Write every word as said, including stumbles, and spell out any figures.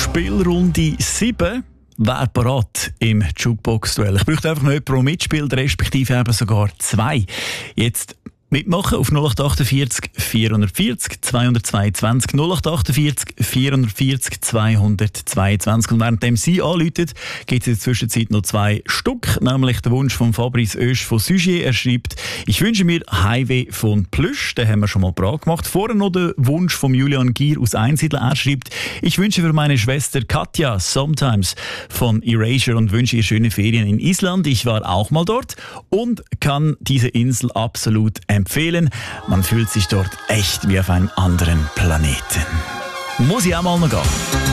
Spielrunde sieben. Wer parat im Jukebox-Duell? Ich bräuchte einfach noch jemanden, der mitspielt, respektive eben sogar zwei. Jetzt mitmachen auf null acht achtundvierzig vierhundertvierzig zweihundertzweiundzwanzig null acht achtundvierzig vierhundertvierzig zweihundertzweiundzwanzig. Und währenddem Sie anrufen, gibt es in der Zwischenzeit noch zwei Stück, nämlich der Wunsch von Fabrice Oesch von Sujet. Er schreibt: «Ich wünsche mir Highway von Plüsch», den haben wir schon mal parat gemacht. Vorher noch der Wunsch von Julian Gier aus Einsiedl. Er schreibt: «Ich wünsche für meine Schwester Katja Sometimes von Erasure und wünsche ihr schöne Ferien in Island. Ich war auch mal dort und kann diese Insel absolut empfehlen. empfehlen. Man fühlt sich dort echt wie auf einem anderen Planeten.» Muss ich auch mal noch gehen.